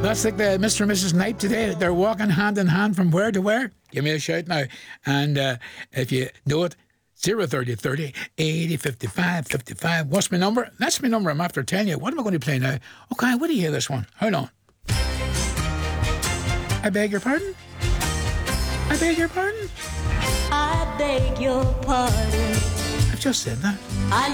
that's like the Mr. and Mrs. Knight today. They're walking hand in hand from where to where? Give me a shout now. And if you know it, 030 30 80 55 55. What's my number? That's my number. I'm after telling you. What am I going to play now? Okay, what do you hear this one? Hold on. I beg your pardon? I beg your pardon? I beg your pardon. I've just said that.